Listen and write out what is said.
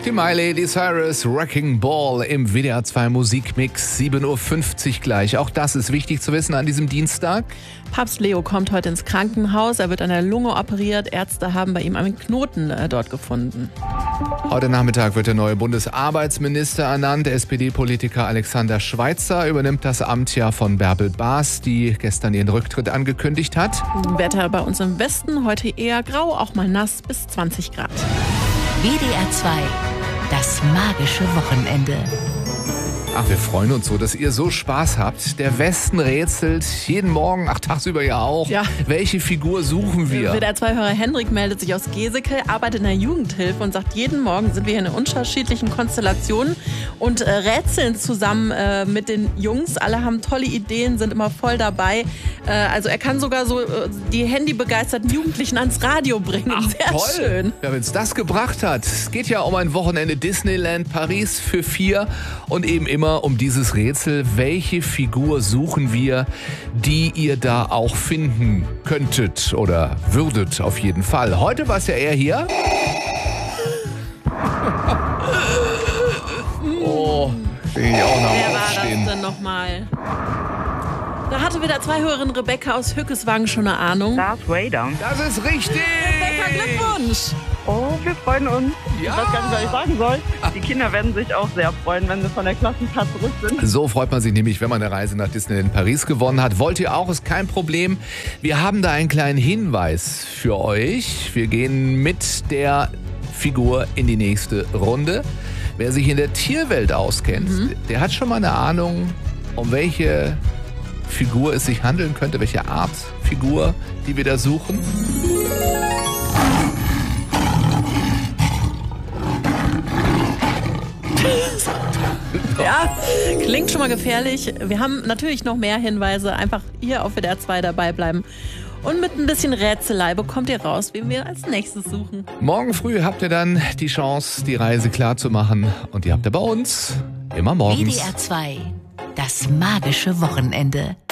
Die Miley Cyrus Wrecking Ball im WDR 2 Musikmix, 7.50 Uhr gleich. Auch das ist wichtig zu wissen an diesem Dienstag. Papst Leo kommt heute ins Krankenhaus. Er wird an der Lunge operiert. Ärzte haben bei ihm einen Knoten dort gefunden. Heute Nachmittag wird der neue Bundesarbeitsminister ernannt. SPD-Politiker Alexander Schweitzer übernimmt das Amt ja von Bärbel Baas, die gestern ihren Rücktritt angekündigt hat. Wetter bei uns im Westen heute eher grau, auch mal nass bis 20 Grad. WDR 2, das magische Wochenende. Ach, wir freuen uns so, dass ihr so Spaß habt. Der Westen rätselt jeden Morgen, tagsüber ja auch. Ja. Welche Figur suchen wir? WDR 2-Hörer Hendrik meldet sich aus Geseke, arbeitet in der Jugendhilfe und sagt, jeden Morgen sind wir hier in unterschiedlichen Konstellationen und rätseln zusammen mit den Jungs. Alle haben tolle Ideen, sind immer voll dabei. Also er kann sogar so die handybegeisterten Jugendlichen ans Radio bringen. Ach, sehr toll. schön. Ja, wenn es das gebracht hat. Es geht ja um ein Wochenende Disneyland Paris für 4 und eben immer um dieses Rätsel, welche Figur suchen wir, die ihr da auch finden könntet oder würdet auf jeden Fall. Heute war es ja eher hier. Oh, bin ich auch noch Wer war aufstehen. das denn nochmal? Da hatte WDR 2-Hörerin Rebecca aus Hückeswagen schon eine Ahnung. Darth Vader. Das ist richtig! Rebecca, Glückwunsch! Oh, wir freuen uns. Ja. Ich weiß gar nicht, was ich sagen soll. Die Kinder werden sich auch sehr freuen, wenn sie von der Klassenfahrt zurück sind. So freut man sich nämlich, wenn man eine Reise nach Disneyland Paris gewonnen hat. Wollt ihr auch, ist kein Problem. Wir haben da einen kleinen Hinweis für euch. Wir gehen mit der Figur in die nächste Runde. Wer sich in der Tierwelt auskennt, der hat schon mal eine Ahnung, um welche Figur es sich handeln könnte, welche Art Figur, die wir da suchen. Ja, klingt schon mal gefährlich. Wir haben natürlich noch mehr Hinweise. Einfach hier auf WDR 2 dabei bleiben. Und mit ein bisschen Rätselei bekommt ihr raus, wen wir als nächstes suchen. Morgen früh habt ihr dann die Chance, die Reise klar zu machen. Und die habt ihr bei uns immer morgens. WDR 2, das magische Wochenende.